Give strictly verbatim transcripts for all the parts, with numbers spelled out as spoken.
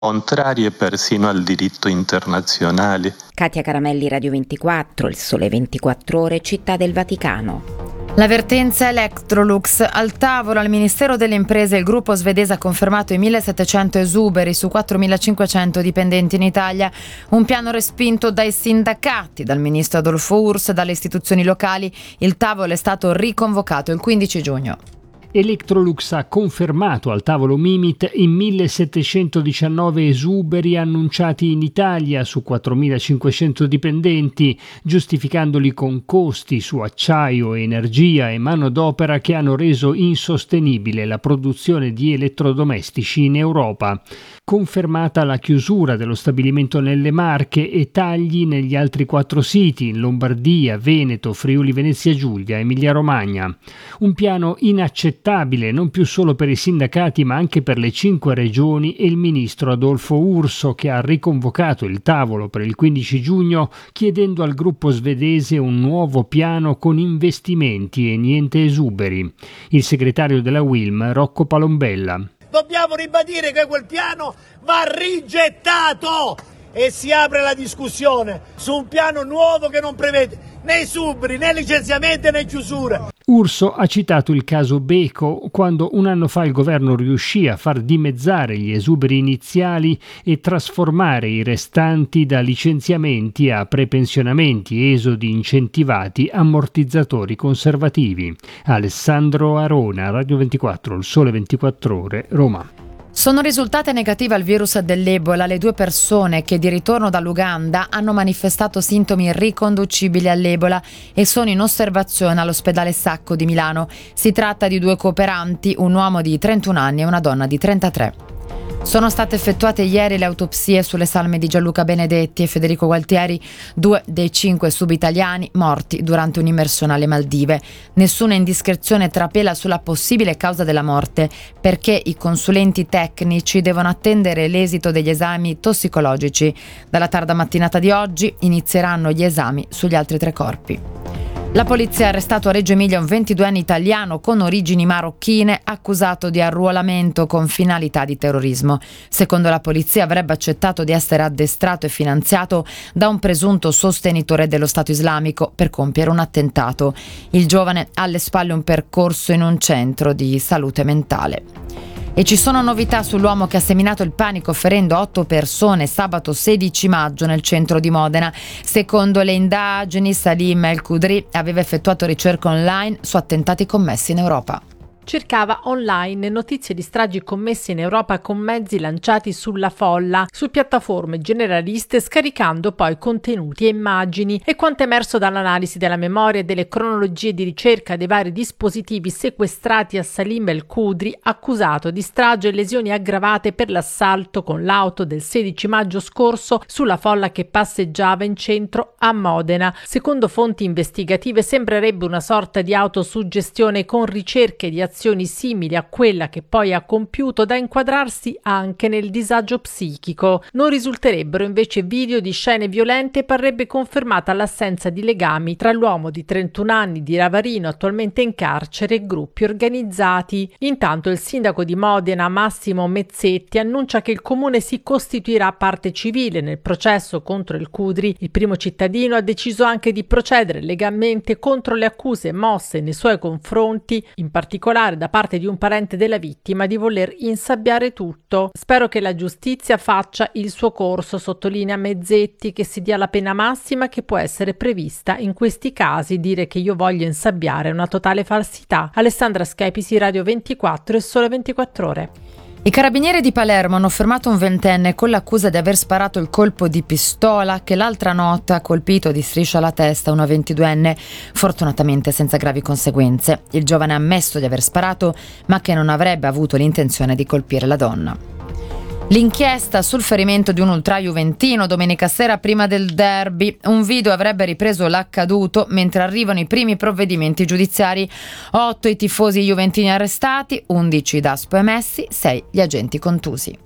contrarie persino al diritto internazionale. Katia Caramelli, Radio ventiquattro, Il Sole ventiquattro Ore, Città del Vaticano. L'avvertenza Electrolux. Al tavolo al Ministero delle Imprese il gruppo svedese ha confermato i millesettecento esuberi su quattromilacinquecento dipendenti in Italia, un piano respinto dai sindacati, dal ministro Adolfo Urs e dalle istituzioni locali. Il tavolo è stato riconvocato il quindici giugno. Electrolux ha confermato al tavolo Mimit i millesettecentodiciannove esuberi annunciati in Italia su quattromilacinquecento dipendenti, giustificandoli con costi su acciaio, energia e manodopera che hanno reso insostenibile la produzione di elettrodomestici in Europa. Confermata la chiusura dello stabilimento nelle Marche e tagli negli altri quattro siti in Lombardia, Veneto, Friuli Venezia Giulia, Emilia Romagna. Un piano inaccettabile non più solo per i sindacati ma anche per le cinque regioni e il ministro Adolfo Urso, che ha riconvocato il tavolo per il quindici giugno chiedendo al gruppo svedese un nuovo piano con investimenti e niente esuberi. Il segretario della Wilm, Rocco Palombella. Dobbiamo ribadire che quel piano va rigettato e si apre la discussione su un piano nuovo che non prevede né esuberi, né licenziamenti, né chiusure. Urso ha citato il caso Beko, quando un anno fa il governo riuscì a far dimezzare gli esuberi iniziali e trasformare i restanti da licenziamenti a prepensionamenti, esodi incentivati, ammortizzatori conservativi. Alessandro Arona, Radio ventiquattro, Il Sole ventiquattro Ore, Roma. Sono risultate negative al virus dell'Ebola le due persone che di ritorno dall'Uganda hanno manifestato sintomi riconducibili all'Ebola e sono in osservazione all'ospedale Sacco di Milano. Si tratta di due cooperanti, un uomo di trentuno anni e una donna di trentatré. Sono state effettuate ieri le autopsie sulle salme di Gianluca Benedetti e Federico Gualtieri, due dei cinque subitaliani morti durante un'immersione alle Maldive. Nessuna indiscrezione trapela sulla possibile causa della morte, perché i consulenti tecnici devono attendere l'esito degli esami tossicologici. Dalla tarda mattinata di oggi inizieranno gli esami sugli altri tre corpi. La polizia ha arrestato a Reggio Emilia un ventiduenne italiano con origini marocchine accusato di arruolamento con finalità di terrorismo. Secondo la polizia avrebbe accettato di essere addestrato e finanziato da un presunto sostenitore dello Stato islamico per compiere un attentato. Il giovane ha alle spalle un percorso in un centro di salute mentale. E ci sono novità sull'uomo che ha seminato il panico ferendo otto persone sabato sedici maggio nel centro di Modena. Secondo le indagini, Salim El Khudri aveva effettuato ricerche online su attentati commessi in Europa. Cercava online notizie di stragi commesse in Europa con mezzi lanciati sulla folla, su piattaforme generaliste, scaricando poi contenuti e immagini. E quanto emerso dall'analisi della memoria e delle cronologie di ricerca dei vari dispositivi sequestrati a Salim El Khudri, accusato di strage e lesioni aggravate per l'assalto con l'auto del sedici maggio scorso sulla folla che passeggiava in centro a Modena. Secondo fonti investigative sembrerebbe una sorta di autosuggestione con ricerche di azioni simili a quella che poi ha compiuto, da inquadrarsi anche nel disagio psichico. Non risulterebbero invece video di scene violente e parrebbe confermata l'assenza di legami tra l'uomo di trentuno anni di Ravarino, attualmente in carcere, e gruppi organizzati. Intanto il sindaco di Modena, Massimo Mezzetti, annuncia che il comune si costituirà parte civile nel processo contro El Khudri. Il primo cittadino ha deciso anche di procedere legalmente contro le accuse mosse nei suoi confronti, in particolare da parte di un parente della vittima di voler insabbiare tutto. Spero che la giustizia faccia il suo corso, sottolinea Mezzetti, che si dia la pena massima che può essere prevista in questi casi. Dire che io voglio insabbiare è una totale falsità. Alessandra Schepisi, Radio ventiquattro e Sole ventiquattro Ore. I carabinieri di Palermo hanno fermato un ventenne con l'accusa di aver sparato il colpo di pistola che l'altra notte ha colpito di striscia alla testa una ventiduenne, fortunatamente senza gravi conseguenze. Il giovane ha ammesso di aver sparato, ma che non avrebbe avuto l'intenzione di colpire la donna. L'inchiesta sul ferimento di un ultra juventino domenica sera prima del derby. Un video avrebbe ripreso l'accaduto mentre arrivano i primi provvedimenti giudiziari. Otto i tifosi juventini arrestati, undici i DASPO emessi, sei gli agenti contusi.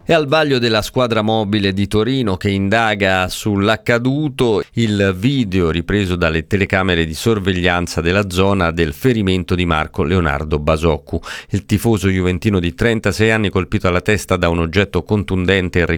E al vaglio della squadra mobile di Torino che indaga sull'accaduto, il video ripreso dalle telecamere di sorveglianza della zona del ferimento di Marco Leonardo Basoccu, il tifoso juventino di trentasei anni colpito alla testa da un oggetto contundente e